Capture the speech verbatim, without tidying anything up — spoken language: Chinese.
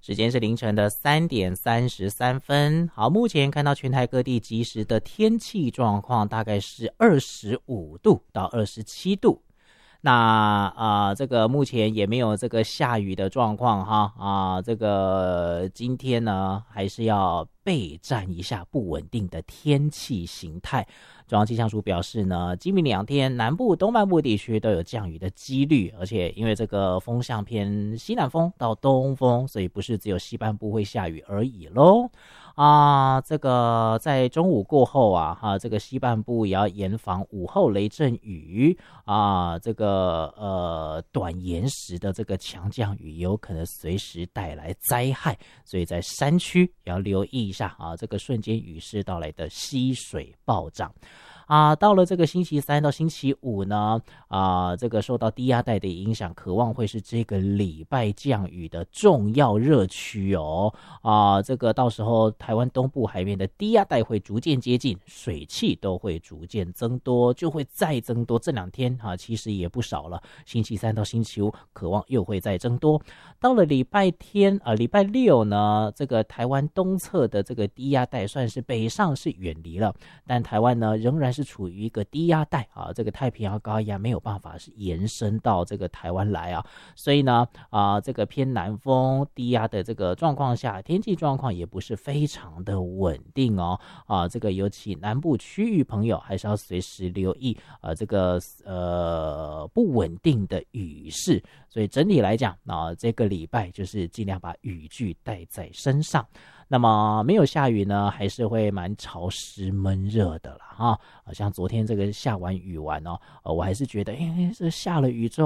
时间是凌晨的三点三十三分。好，目前看到全台各地即时的天气状况大概是二十五度到二十七度。那啊、呃，这个目前也没有这个下雨的状况哈啊、呃，这个今天呢还是要备战一下不稳定的天气形态。中央气象署表示呢，今明两天南部、东半部地区都有降雨的几率，而且因为这个风向偏西南风到东风，所以不是只有西半部会下雨而已咯。啊，这个在中午过后啊，哈、啊，这个西半部也要严防午后雷阵雨啊，这个呃短延时的这个强降雨有可能随时带来灾害，所以在山区也要留意一下啊，这个瞬间雨势到来的溪水暴涨。啊，到了这个星期三到星期五呢，啊，这个受到低压带的影响，渴望会是这个礼拜降雨的重要热区哦。啊，这个到时候台湾东部海面的低压带会逐渐接近，水汽都会逐渐增多，就会再增多。这两天啊，其实也不少了。星期三到星期五，渴望又会再增多。到了礼拜天啊，礼拜六呢，这个台湾东侧的这个低压带算是北上是远离了，但台湾呢仍然是处于一个低压带啊，这个太平洋高压没有办法是延伸到这个台湾来啊，所以呢啊，这个偏南风低压的这个状况下，天气状况也不是非常的稳定哦啊，这个尤其南部区域朋友还是要随时留意啊，这个呃不稳定的雨势，所以整体来讲啊，这个礼拜就是尽量把雨具带在身上。那么没有下雨呢，还是会蛮潮湿闷热的啦哈。像昨天这个下完雨完哦，呃，我还是觉得，哎，这下了雨之后。